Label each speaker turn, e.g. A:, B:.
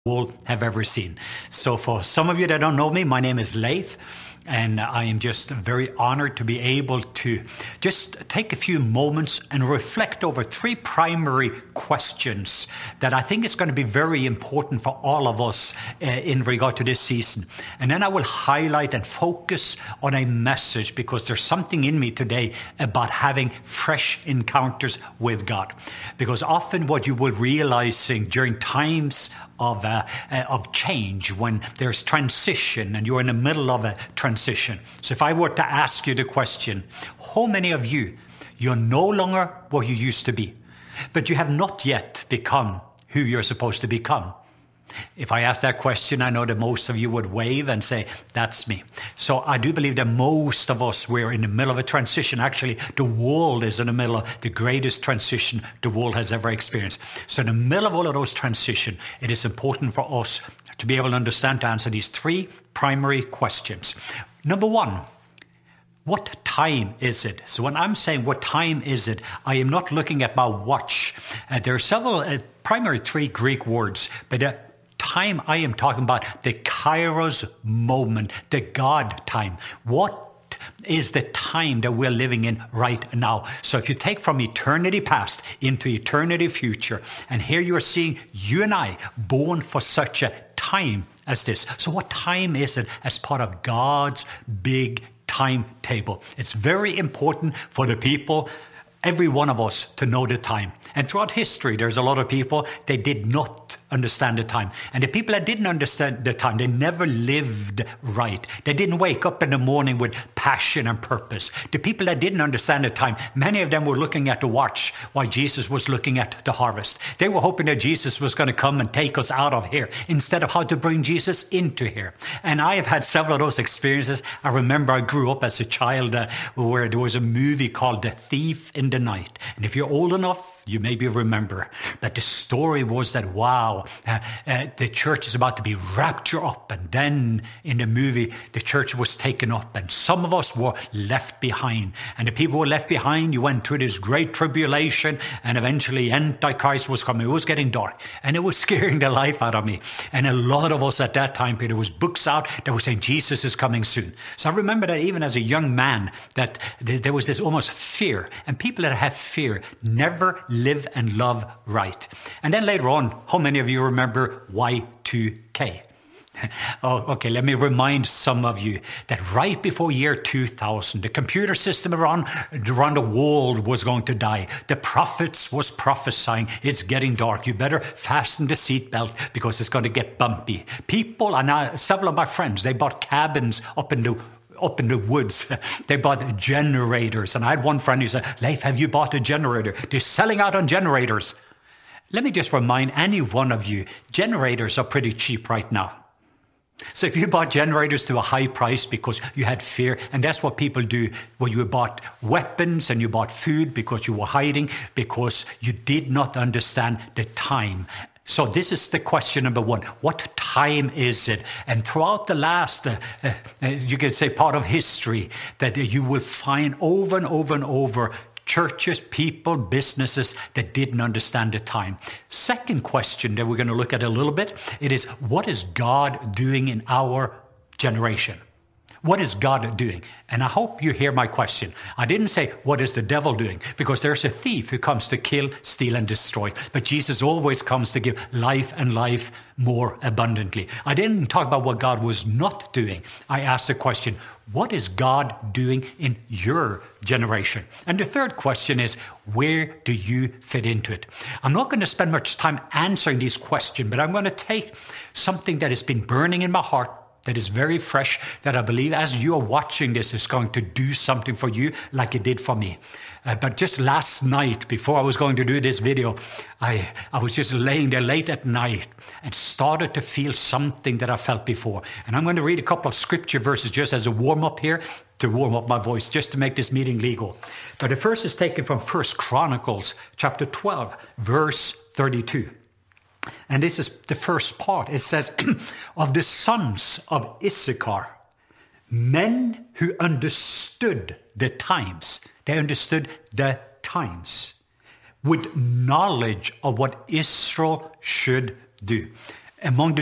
A: world have ever seen. So for some of you that don't know me, my name is Leif, and I am just very honored to be able to just take a few moments and reflect over three primary questions that I think is going to be very important for all of us in regard to this season. And then I will highlight and focus on a message, because there's something in me today about having fresh encounters with God. Because often what you will realizing during times of change, when there's transition and you're in the middle of a transition. So if I were to ask you the question, how many of you're no longer what you used to be, but you have not yet become who you're supposed to become? If I ask that question, I know that most of you would wave and say, that's me. So I do believe that most of us, we're in the middle of a transition. Actually, the world is in the middle of the greatest transition the world has ever experienced. So in the middle of all of those transitions, it is important for us to be able to understand, to answer these three primary questions. Number one, what time is it? So when I'm saying what time is it, I am not looking at my watch. There are several primary three Greek words, but time I am talking about the Kairos moment, the God time. What is the time that we're living in right now? So if you take from eternity past into eternity future, and here you're seeing you and I born for such a time as this. So what time is it as part of God's big timetable? It's very important for the people, every one of us, to know the time. And throughout history, there's a lot of people, they did not understand the time. And the people that didn't understand the time, they never lived right. They didn't wake up in the morning with passion and purpose. The people that didn't understand the time, many of them were looking at the watch while Jesus was looking at the harvest. They were hoping that Jesus was going to come and take us out of here, instead of how to bring Jesus into here. And I have had several of those experiences. I remember I grew up as a child where there was a movie called The Thief in the Night. And if you're old enough, you maybe remember that the story was that, wow, the church is about to be raptured up. And then in the movie, the church was taken up and some of us were left behind. And the people who were left behind, you went through this great tribulation, and eventually Antichrist was coming. It was getting dark and it was scaring the life out of me. And a lot of us at that time period, there was books out that were saying Jesus is coming soon. So I remember that even as a young man, that there was this almost fear. And people that have fear never live and love right. And then later on, how many of you remember Y2K? Oh, okay, let me remind some of you that right before year 2000, the computer system around the world was going to die. The prophets was prophesying, it's getting dark. You better fasten the seatbelt because it's going to get bumpy. People, and several of my friends, they bought cabins up in the woods. They bought generators. And I had one friend who said, Leif, have you bought a generator? They're selling out on generators. Let me just remind any one of you, generators are pretty cheap right now. So if you bought generators to a high price because you had fear, and that's what people do, when you bought weapons and you bought food because you were hiding, because you did not understand the time. So this is the question number one. What time is it? And throughout the last, you could say part of history, that you will find over and over and over churches, people, businesses that didn't understand the time. Second question that we're going to look at a little bit, it is, what is God doing in our generation? What is God doing? And I hope you hear my question. I didn't say, what is the devil doing? Because there's a thief who comes to kill, steal, and destroy. But Jesus always comes to give life, and life more abundantly. I didn't talk about what God was not doing. I asked the question, what is God doing in your generation? And the third question is, where do you fit into it? I'm not going to spend much time answering these questions, but I'm going to take something that has been burning in my heart, that is very fresh, that I believe as you are watching this is going to do something for you like it did for me. But just last night, before I was going to do this video, I was just laying there late at night and started to feel something that I felt before. And I'm going to read a couple of scripture verses just as a warm-up here, to warm up my voice, just to make this meeting legal. But the first is taken from 1 Chronicles chapter 12, verse 32. And this is the first part. It says, of the sons of Issachar, men who understood the times. They understood the times with knowledge of what Israel should do. among the